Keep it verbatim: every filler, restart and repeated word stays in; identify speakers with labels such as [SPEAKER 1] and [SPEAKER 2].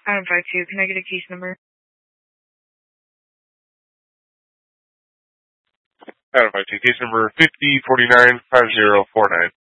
[SPEAKER 1] Adam five two, can I get a case number?
[SPEAKER 2] Adam five two, case number fifty forty-nine five zero four nine.